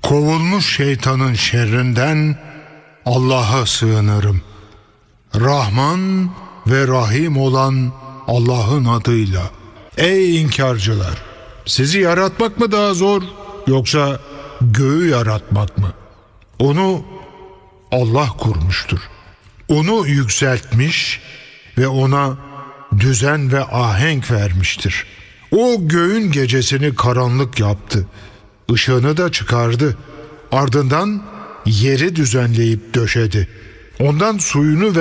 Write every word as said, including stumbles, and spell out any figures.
Kovulmuş şeytanın şerrinden Allah'a sığınırım. Rahman ve Rahim olan Allah'ın adıyla. Ey inkarcılar! Sizi yaratmak mı daha zor, yoksa göğü yaratmak mı? Onu Allah kurmuştur. Onu yükseltmiş ve ona düzen ve ahenk vermiştir. O göğün gecesini karanlık yaptı. Işığını da çıkardı. Ardından yeri düzenleyip döşedi. Ondan suyunu